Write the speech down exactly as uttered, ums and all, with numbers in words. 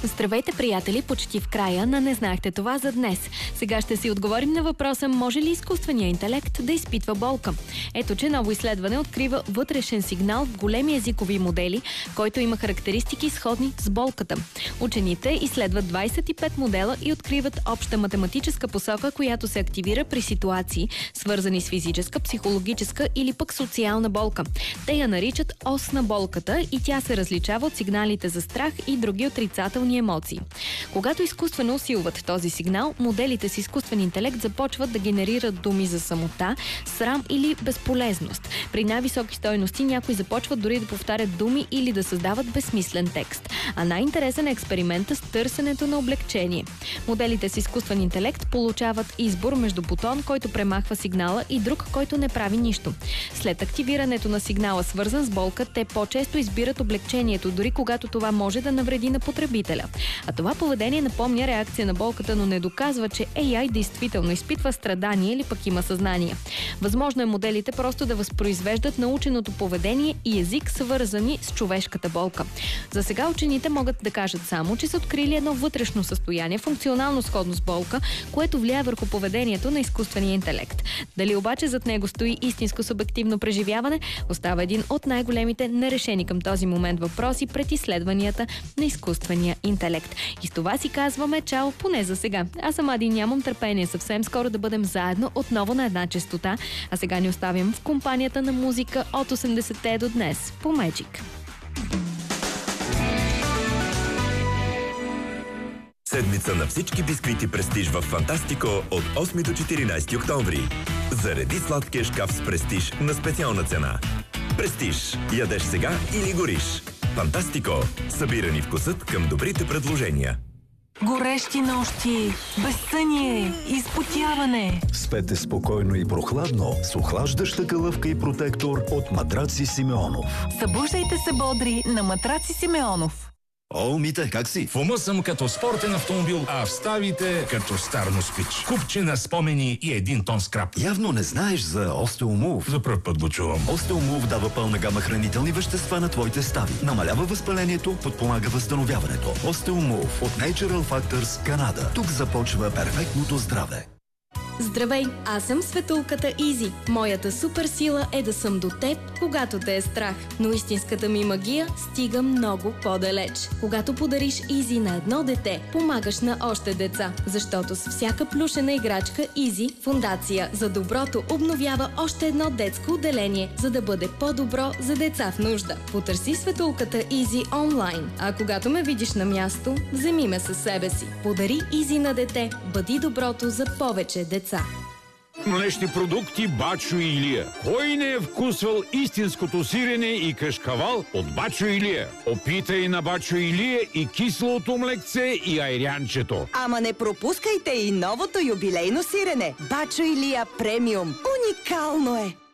Здравейте, приятели, почти в края на Не знаехте това за днес. Сега ще си отговорим на въпроса: може ли изкуственият интелект да изпитва болка? Ето, че ново изследване открива вътрешен сигнал в големи езикови модели, който има характеристики сходни с болката. Учените изследват двадесет и пет модела и откриват обща математическа посока, която се активира при ситуации, свързани с физическа, психологическа или пък социална болка. Те я наричат ос на болката и тя се различава от сигналите за страх и други отрицателни емоции. Когато изкуствено усилват този сигнал, моделите с изкуствен интелект започват да генерират думи за самота, срам или безполезност. При най-високи стойности някои започват дори да повтарят думи или да създават безсмислен текст. А най-интересен е експеримента с търсенето на облегчение. Моделите с изкуствен интелект получават избор между бутон, който премахва сигнала, и друг, който не прави нищо. След активирането на сигнала, свързан с болка, те по-често избират облегчението, дори когато това може да навреди на потребителя. А това поведение напомня реакция на болката, но не доказва, че Ей Ай действително изпитва страдание или пък има съзнание. Възможно е моделите просто да възпроизвеждат наученото поведение и език, свързани с човешката болка. За сега учените могат да кажат само, че са открили едно вътрешно състояние, функционално сходно с болка, което влияе върху поведението на изкуствения интелект. Дали обаче зад него стои истинско субективно преживяване, остава един от най-големите нерешени към този момент въпроси пред изследванията на изкуствения интелект. И с това си казваме чао, поне за сега. Аз съм Ади, нямам търпение съвсем скоро да бъдем заедно отново на една честота, а сега ни оставям в компанията на музика от осемдесетте до днес по Magic. Седмица на всички бисквити Престиж в Фантастико от осми до четиринадесети октомври. Зареди сладкия шкаф с Престиж на специална цена. Престиж. Ядеш сега или гориш. Фантастико. Събирани вкусът към добрите предложения. Горещи нощи, безсъние, изпотяване. Спете спокойно и прохладно с охлаждаща калъвка и протектор от Матраци Симеонов. Събуждайте се бодри на Матраци Симеонов. О, Мите, как си? В ума съм като спортен автомобил, а в ставите като стар москвич. Купче на спомени и един тон скрап. Явно не знаеш за Остеомув. За пръв път го чувам. Остеомув дава пълна гама хранителни вещества на твоите стави. Намалява възпалението, подпомага възстановяването. Остеомув от Natural Factors, Канада. Тук започва перфектното здраве. Здравей, аз съм Светулката Изи. Моята супер сила е да съм до теб, когато те е страх. Но истинската ми магия стига много по-далеч. Когато подариш Изи на едно дете, помагаш на още деца. Защото с всяка плюшена играчка Изи, Фондация за доброто обновява още едно детско отделение, за да бъде по-добро за деца в нужда. Потърси Светулката Изи онлайн. А когато ме видиш на място, вземи ме със себе си. Подари Изи на дете. Бъди доброто за повече деца. Млечни продукти Бачо Илия. Кой не е вкусвал истинското сирене и кашкавал от Бачо Илия? Опитай на Бачо Илия и кислото млекце и айрянчето. Ама не пропускайте и новото юбилейно сирене. Бачо Илия премиум. Уникално е!